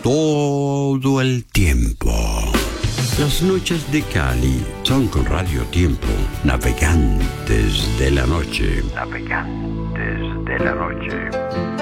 todo el tiempo. Las noches de Cali son con Radio Tiempo, navegantes de la noche. Navegantes de la noche.